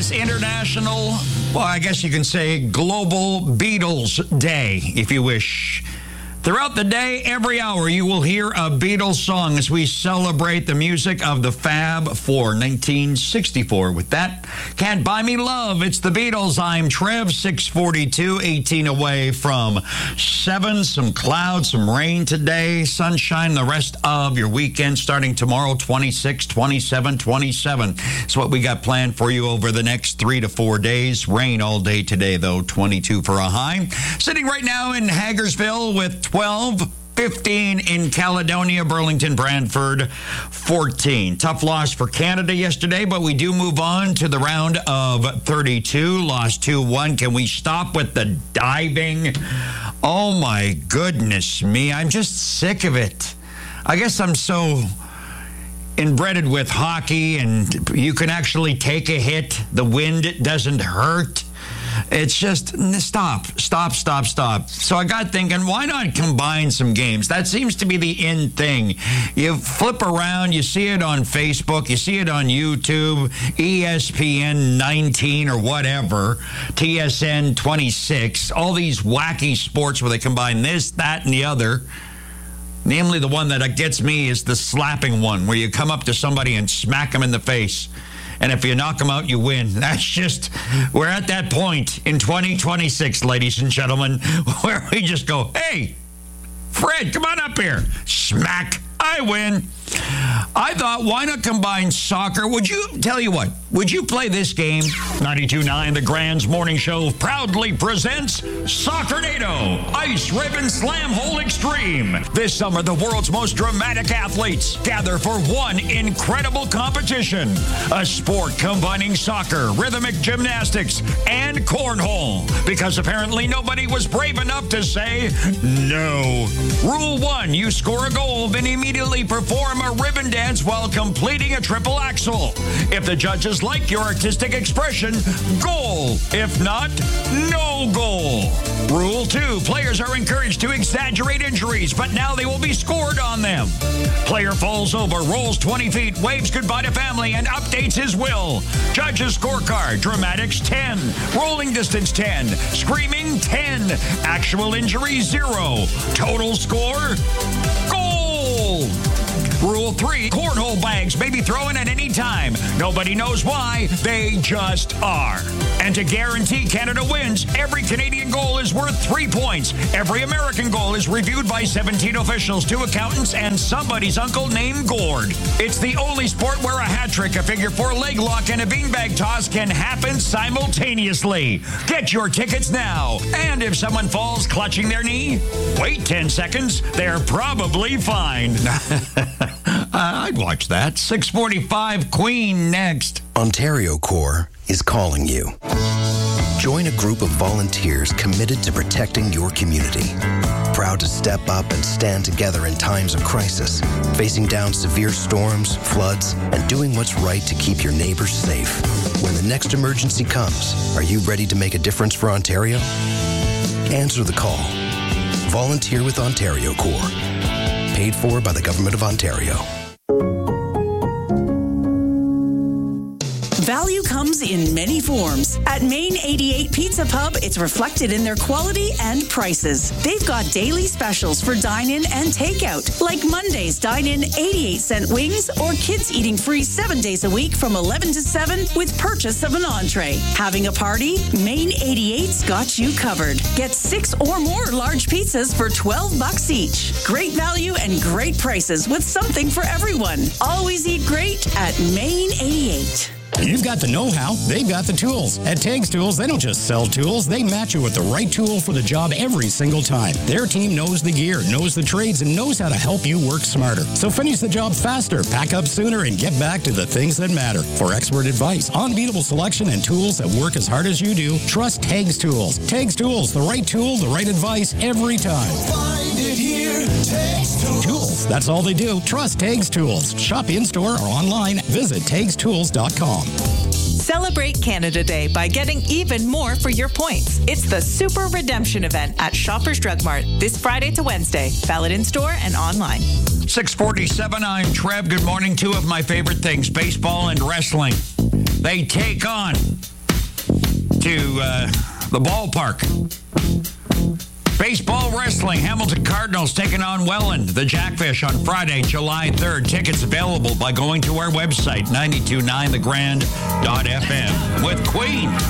It's International, well, I guess you can say global Beatles Day, if you wish. Throughout the day, every hour, you will hear a Beatles song as we celebrate the music of the Fab Four, 1964. With that, Can't Buy Me Love. It's the Beatles. I'm Trev, 642, 18 away from 7. Some clouds, some rain today, sunshine the rest of your weekend starting tomorrow, 26, 27, 27. That's what we got planned for you over the next 3 to 4 days. Rain all day today, though, 22 for a high. Sitting right now in Hagersville with 12, 15 in Caledonia, Burlington, Brantford, 14. Tough loss for Canada yesterday, but we do move on to the round of 32. Lost 2-1. Can we stop with the diving? Oh, my goodness me. I'm just sick of it. I guess I'm so inbred with hockey, and you can actually take a hit. The wind doesn't hurt. It's just, stop. So I got thinking, why not combine some games? That seems to be the in thing. You flip around, you see it on Facebook, you see it on YouTube, ESPN 19 or whatever, TSN 26, all these wacky sports where they combine this, that, and the other. Namely, the one that gets me is the slapping one, where you come up to somebody and smack them in the face. And if you knock them out, you win. That's just, we're at that point in 2026, ladies and gentlemen, where we just go, hey, Fred, come on up here. Smack, I win. I thought, why not combine soccer? Tell you what, would you play this game? 92.9, the Grand's Morning Show proudly presents Soccernado, Ice Ribbon Slam Hole Extreme. This summer, the world's most dramatic athletes gather for one incredible competition. A sport combining soccer, rhythmic gymnastics, and cornhole. Because apparently nobody was brave enough to say no. Rule 1, you score a goal, then immediately perform a ribbon dance while completing a triple axel. If the judges like your artistic expression, goal. If not, no goal. Rule 2, players are encouraged to exaggerate injuries, but now they will be scored on them. Player falls over, rolls 20 feet, waves goodbye to family, and updates his will. Judges scorecard, dramatics 10, rolling distance 10, screaming 10, actual injury 0, total score, goal. Rule 3, cornhole bags may be thrown at any time. Nobody knows why, they just are. And to guarantee Canada wins, every Canadian goal is worth 3 points. Every American goal is reviewed by 17 officials, 2 accountants, and somebody's uncle named Gord. It's the only sport where a hat trick, a figure 4 leg lock, and a beanbag toss can happen simultaneously. Get your tickets now. And if someone falls clutching their knee, wait 10 seconds. They're probably fine. I'd watch that. 6:45, Queen next. Ontario Corps is calling you. Join a group of volunteers committed to protecting your community. Proud to step up and stand together in times of crisis, facing down severe storms, floods, and doing what's right to keep your neighbors safe. When the next emergency comes, are you ready to make a difference for Ontario? Answer the call. Volunteer with Ontario Corps. Paid for by the Government of Ontario. Value comes in many forms. At Main 88 Pizza Pub, it's reflected in their quality and prices. They've got daily specials for dine-in and takeout, like Monday's dine-in 88-cent wings or kids eating free 7 days a week from 11 to 7 with purchase of an entree. Having a party? Main 88's got you covered. Get 6 or more large pizzas for $12 each. Great value and great prices with something for everyone. Always eat great at Main 88. You've got the know-how, they've got the tools. At Tags Tools, they don't just sell tools, they match you with the right tool for the job every single time. Their team knows the gear, knows the trades, and knows how to help you work smarter. So finish the job faster, pack up sooner, and get back to the things that matter. For expert advice, unbeatable selection, and tools that work as hard as you do, trust Tags Tools. Tags Tools, the right tool, the right advice every time. Find it here, Tags Tools, that's all they do. Trust Tags Tools. Shop in-store or online. Visit tagstools.com. Celebrate Canada Day by getting even more for your points. It's the Super Redemption event at Shoppers Drug Mart this Friday to Wednesday. Valid in-store and online. 6:47, I'm Trev. Good morning. 2 of my favorite things, baseball and wrestling. They take on to the ballpark. Baseball wrestling, Hamilton Cardinals taking on Welland, the Jackfish, on Friday, July 3rd. Tickets available by going to our website, 929thegrand.fm. With Queen.